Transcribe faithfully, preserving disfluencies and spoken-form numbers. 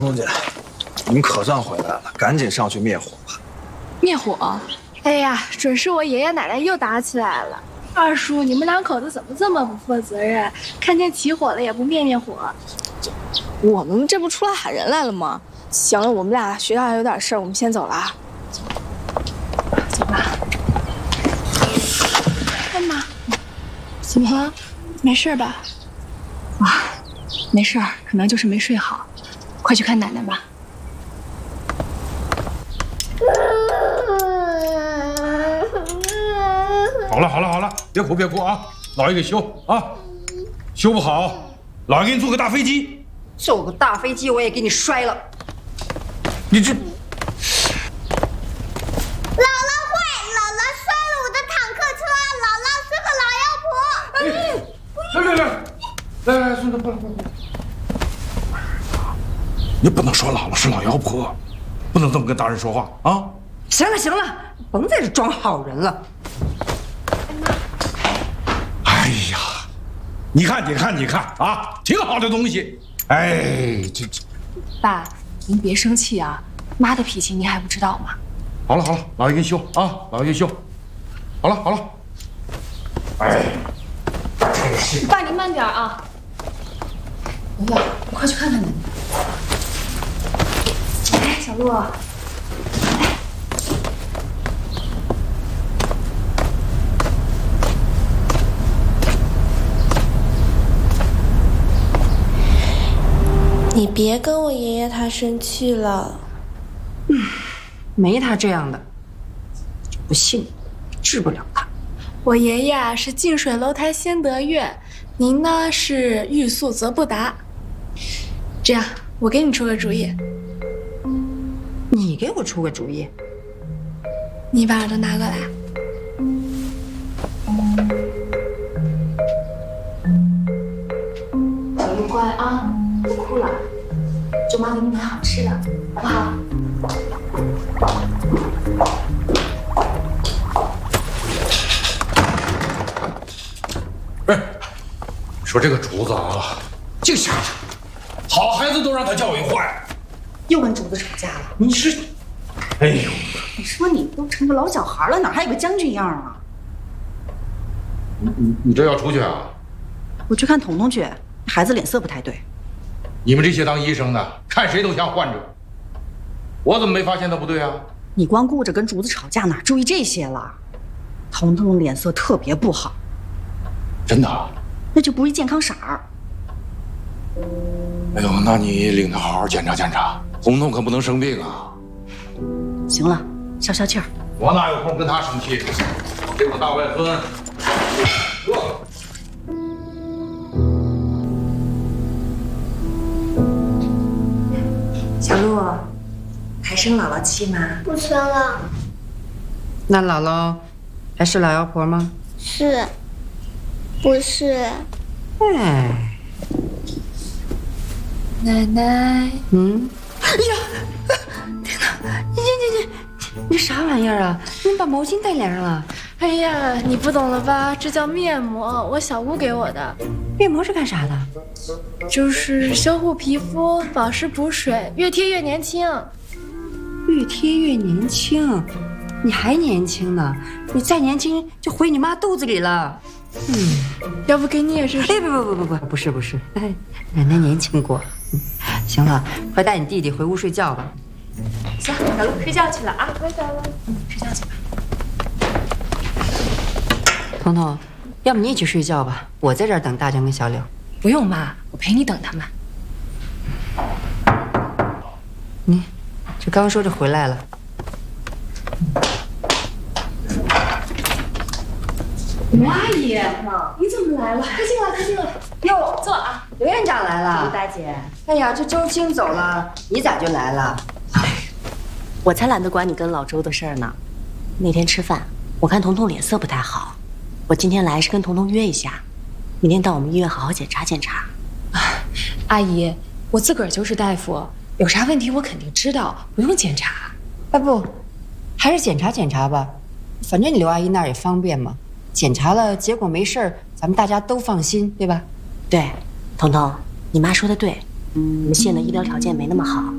彤姐，你们可算回来了，赶紧上去灭火吧。 灭火？ 哎呀，准是我爷爷奶奶又打起来了。二叔，你们两口子怎么这么不负责任？看见起火了也不灭灭火。 我们这不出来喊人来了吗？行了，我们俩学校还有点事儿，我们先走了啊。走吧。 妈妈，怎么了？没事吧？ 啊，没事儿，可能就是没睡好。快去看奶奶吧。 好了好了好了，别哭别哭啊！老爷给修啊，修不好，老爷给你做个大飞机。 做个大飞机我也给你摔了。 你这……姥姥坏，姥姥摔了我的坦克车，姥姥是个老妖婆。 来来来来来，孙子过来过来。你不能说姥姥是老妖婆，不能这么跟大人说话啊！ 行了行了，甭在这装好人了。 哎呀，你看你看你看啊，挺好的东西。哎，这这， 爸，您别生气啊，妈的脾气您还不知道吗？ 好了好了，老爷给你修啊，老爷给你修。好了好了。哎，真是。 爸，您慢点啊。瑶瑶，你快去看看奶奶。来，小鹿，来。 你别跟我爷爷他生气了。 嗯，没他这样的，就不信治不了他。 我爷爷啊是近水楼台先得月，您呢是欲速则不达。这样，我给你出个主意。 你给我出个主意。 你把耳朵拿过来。 小鹿乖啊，不哭了。舅妈给你买好吃的，好不好？ 哎，说这个主子啊，净瞎扯，好孩子都让他教育坏。 又跟主子吵架了？你是？ 哎呦， 你说你都成个老小孩了，哪还有个将军样啊？ 你你你这要出去啊？ 我去看彤彤去，孩子脸色不太对。 你们这些当医生的，看谁都像患者。我怎么没发现他不对啊？ 你光顾着跟主子吵架，哪注意这些了？彤彤脸色特别不好。 真的啊？ 那就不是健康色儿。 哎呦，那你领他好好检查检查，彤彤可不能生病啊。 行了，消消气儿。 我哪有空跟他生气？这个大外孙，这。 小鹿，还生姥姥气吗？ 不生了。 那姥姥还是老妖婆吗？ 是，不是？ 哎， 奶奶， 嗯，哎呀，天哪！你你你你这啥玩意儿啊？你把毛巾带脸上了？ 哎呀，你不懂了吧？这叫面膜，我小姑给我的。 面膜是干啥的？ 就是修护皮肤、保湿补水，越贴越年轻。 越贴越年轻，你还年轻呢，你再年轻就回你妈肚子里了。嗯， 要不给你也试试？ 哎，不不不不不，不是不是，哎，奶奶年轻过。行了，快带你弟弟回屋睡觉吧。 行，小鹿睡觉去了啊。 我走了。 嗯，睡觉去吧。 彤彤，要不你也去睡觉吧，我在这儿等大江跟小柳。 不用妈，我陪你等他们。 你，这刚说着回来了。 吴阿姨，你怎么来了？快进来，快进来。 哟， 坐啊。 刘院长来了。 大姐， 哎呀，这周青走了，你咋就来了？ 我才懒得管你跟老周的事儿呢。那天吃饭，我看彤彤脸色不太好，我今天来是跟彤彤约一下，明天到我们医院好好检查检查。 阿姨，我自个儿就是大夫，有啥问题我肯定知道，不用检查。 哎不，还是检查检查吧，反正你刘阿姨那儿也方便嘛。检查了，结果没事儿，咱们大家都放心，对吧？ 对，彤彤，你妈说的对，我们县的医疗条件没那么好，